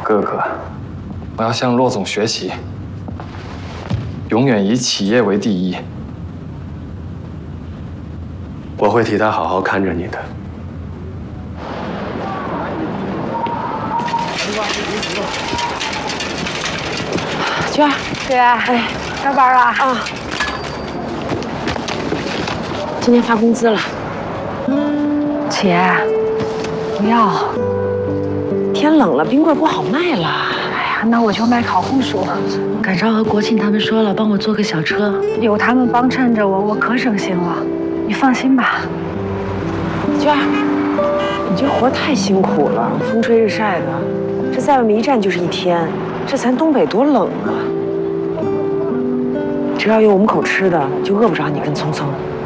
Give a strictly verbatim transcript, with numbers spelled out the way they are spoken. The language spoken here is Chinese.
哥哥，我要向骆总学习，永远以企业为第一。 我会替他好好看着你的。 娟儿， 姐，哎，下班了啊？ 今天发工资了。 姐，不要。 天冷了，冰棍不好卖了。 哎呀，那我就卖烤红薯。 赶超和国庆他们说了，帮我做个小车。 有他们帮衬着我，我可省心了。你放心吧。 娟儿，你这活太辛苦了，风吹日晒的，这在外面一站就是一天，这咱东北多冷啊！只要有我们口吃的，就饿不着你跟聪聪。